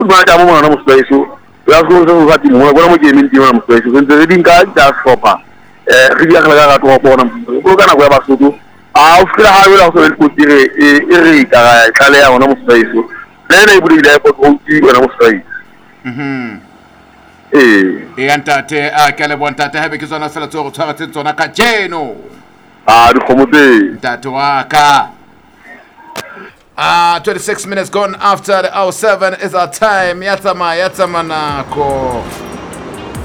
Ba ta mu na musu ya so so ga ti mu ga mu ke min ti na musu kun da din ka ta sofa riya kala ga to ko na ko kana ko ba su tu a ufira ha wala so el kutire iri ka kale ya na musu ne iburi da ko ti na musu ntate a ke le bontate ha be ke tsona fela tso go tshwaretse tsona ka jeno di khomote ntate wa ka 26 minutes gone after the hour 7 is our time. Yatama nako.